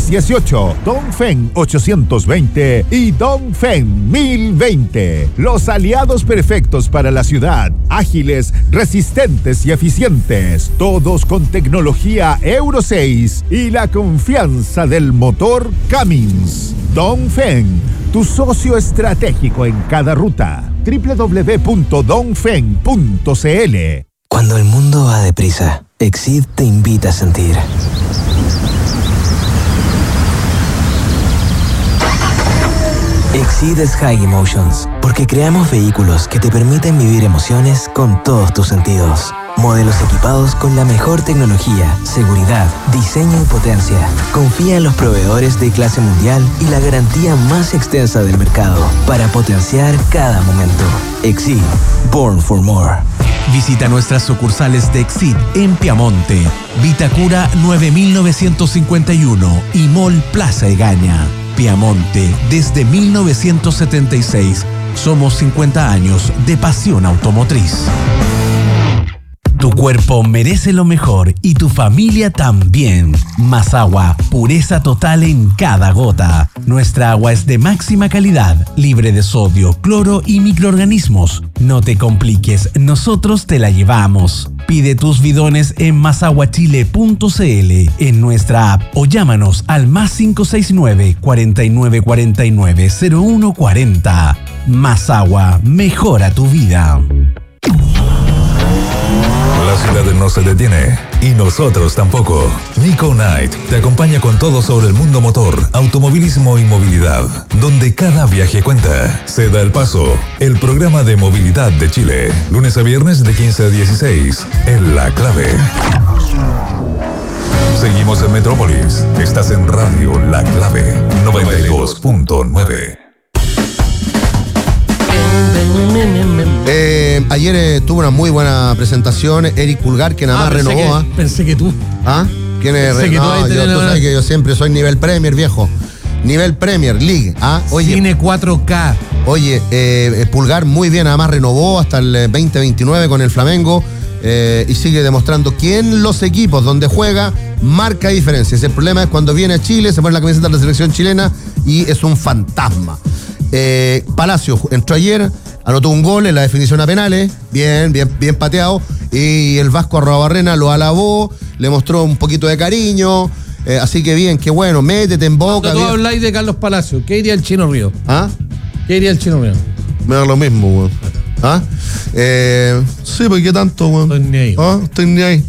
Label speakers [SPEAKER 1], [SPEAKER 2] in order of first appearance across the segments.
[SPEAKER 1] 618, Dongfeng 820 y Dongfeng 1020. Los aliados perfectos para la ciudad, ágiles, resistentes y eficientes, todos con tecnología Euro 6 y la confianza del motor Cummins. Dongfeng, tu socio estratégico en cada ruta. www.dongfeng.cl.
[SPEAKER 2] Cuando el mundo va deprisa, Exceed te invita a sentir. Exceed es High Emotions, porque creamos vehículos que te permiten vivir emociones con todos tus sentidos. Modelos equipados con la mejor tecnología, seguridad, diseño y potencia. Confía en los proveedores de clase mundial y la garantía más extensa del mercado para potenciar cada momento. Exceed, born for more.
[SPEAKER 3] Visita nuestras sucursales de Exceed en Piamonte, Vitacura 9951 y Mall Plaza Egaña. Piamonte, desde 1976. Somos 50 años de pasión automotriz. Tu cuerpo merece lo mejor y tu familia también. Mazagua, pureza total en cada gota. Nuestra agua es de máxima calidad, libre de sodio, cloro y microorganismos. No te compliques, nosotros te la llevamos. Pide tus bidones en mazaguachile.cl, en nuestra app o llámanos al +569 4949 0140. Mazagua, mejora tu vida.
[SPEAKER 4] La ciudad no se detiene y nosotros tampoco. Nico Night te acompaña con todo sobre el mundo motor, automovilismo y movilidad, donde cada viaje cuenta. Se da el paso, el programa de movilidad de Chile, lunes a viernes de 15 a 16, en La Clave. Seguimos en Metrópolis. Estás en Radio La Clave 92.9.
[SPEAKER 5] Ayer tuvo una muy buena presentación Eric Pulgar, que nada más renovó.
[SPEAKER 6] Pensé que tú.
[SPEAKER 5] ¿Ah? ¿Quién es? Tú sabes que yo siempre soy nivel Premier, viejo. Nivel Premier League. ¿Ah? Oye,
[SPEAKER 6] Cine 4K.
[SPEAKER 5] Oye, Pulgar muy bien, además renovó hasta el 2029 con el Flamengo y sigue demostrando que en los equipos donde juega marca diferencias. El problema es cuando viene a Chile, se pone la camiseta de la selección chilena y es un fantasma. Palacio entró ayer, anotó un gol en la definición a penales, bien pateado, y el Vasco Arrobarrena lo alabó, le mostró un poquito de cariño, así que bien, qué bueno, métete en boca.
[SPEAKER 6] Cuando tú habláis de Carlos Palacio, ¿qué diría el Chino Río?
[SPEAKER 5] ¿Ah?
[SPEAKER 6] ¿Qué diría el Chino Río?
[SPEAKER 5] Me da lo mismo, weón. ¿Ah? Sí, pues qué tanto, weón.
[SPEAKER 6] Estoy ni ahí.
[SPEAKER 5] ¿Ah? Estoy ni ahí.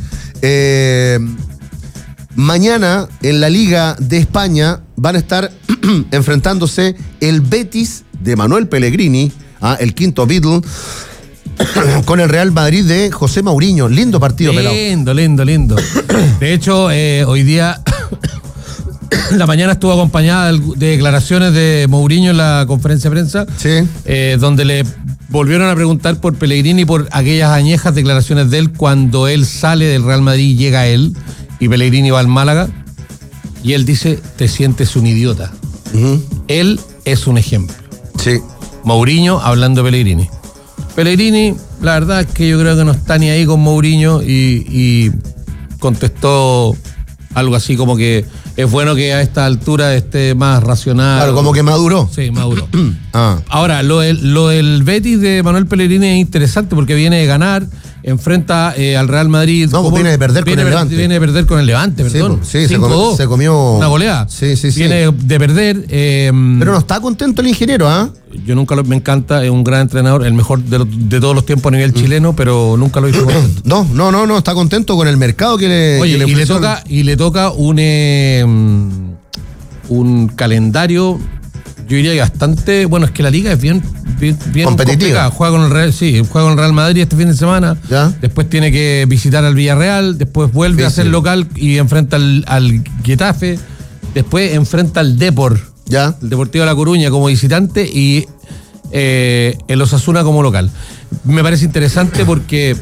[SPEAKER 5] Mañana en la Liga de España van a estar enfrentándose el Betis de Manuel Pellegrini, el quinto Beatle, con el Real Madrid de José Mourinho. Lindo partido, pelado.
[SPEAKER 6] Lindo. De hecho, hoy día, la mañana estuvo acompañada de declaraciones de Mourinho en la conferencia de prensa,
[SPEAKER 5] sí.
[SPEAKER 6] Donde le volvieron a preguntar por Pellegrini, por aquellas añejas declaraciones de él cuando él sale del Real Madrid y llega a él, y Pellegrini va al Málaga, y él dice, te sientes un idiota. Uh-huh. Él es un ejemplo.
[SPEAKER 5] Sí.
[SPEAKER 6] Mourinho hablando de Pellegrini. Pellegrini, la verdad es que yo creo que no está ni ahí con Mourinho y contestó algo así como que es bueno que a esta altura esté más racional.
[SPEAKER 5] Claro, como que maduró.
[SPEAKER 6] Sí, maduró. Ahora, lo del Betis de Manuel Pellegrini es interesante porque viene de ganar, enfrenta al Real Madrid.
[SPEAKER 5] No, viene de perder con el Levante.
[SPEAKER 6] Viene de perder con el Levante, perdón.
[SPEAKER 5] Sí, se comió
[SPEAKER 6] una goleada.
[SPEAKER 5] Sí.
[SPEAKER 6] Viene de perder.
[SPEAKER 5] Pero no está contento el ingeniero, ¿ah?
[SPEAKER 6] Yo nunca me encanta, es un gran entrenador, el mejor de todos los tiempos a nivel chileno, pero nunca lo hizo contento.
[SPEAKER 5] No, está contento con el mercado que le
[SPEAKER 6] le toca un calendario, yo diría que bastante, bueno, es que la liga es bien
[SPEAKER 5] competitiva.
[SPEAKER 6] Juega con el Real Madrid este fin de semana, ¿ya? Después tiene que visitar al Villarreal, después vuelve a ser local y enfrenta al Getafe, después enfrenta al Depor.
[SPEAKER 5] ¿Ya?
[SPEAKER 6] El Deportivo de La Coruña como visitante y el Osasuna como local. Me parece interesante porque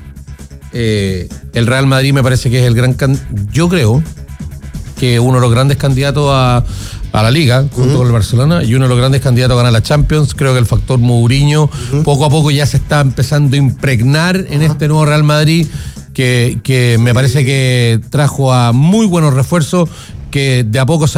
[SPEAKER 6] el Real Madrid me parece que es yo creo que uno de los grandes candidatos a la Liga, junto con el Barcelona, y uno de los grandes candidatos a ganar la Champions. Creo que el factor Mourinho poco a poco ya se está empezando a impregnar en este nuevo Real Madrid que me parece que trajo a muy buenos refuerzos que de a poco